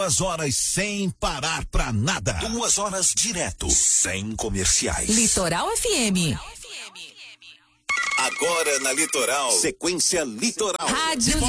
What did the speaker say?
2 horas sem parar pra nada. 2 horas direto, sem comerciais. Litoral FM. Agora na Litoral, sequência Litoral. Rádio